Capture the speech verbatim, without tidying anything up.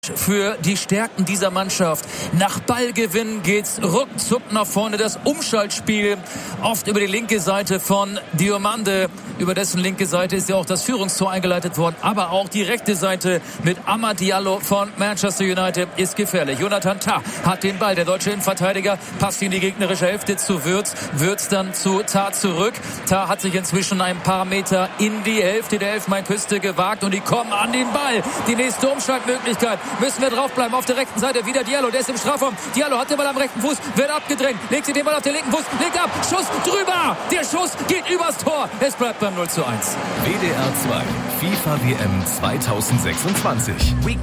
Für die Stärken dieser Mannschaft. Nach Ballgewinn geht's ruckzuck nach vorne. Das Umschaltspiel oft über die linke Seite von Diomande. Über dessen linke Seite ist ja auch das Führungstor eingeleitet worden. Aber auch die rechte Seite mit Amad Diallo von Manchester United ist gefährlich. Jonathan Tah hat den Ball. Der deutsche Innenverteidiger passt in die gegnerische Hälfte zu Würz. Würz dann zu Tah zurück. Tah hat sich inzwischen ein paar Meter in die Hälfte der Elfmeinküste gewagt. Und die kommen an den Ball. Die nächste Umschaltmöglichkeit. Müssen wir draufbleiben. Auf der rechten Seite wieder Diallo. Der ist im Strafraum. Diallo hat den Ball am rechten Fuß. Wird abgedrängt. Legt sich den Ball auf den linken Fuß. Legt ab. Schuss drüber. Der Schuss geht übers Tor. Es bleibt beim null zu eins. W D R zwei FIFA W M zweitausendsechsundzwanzig.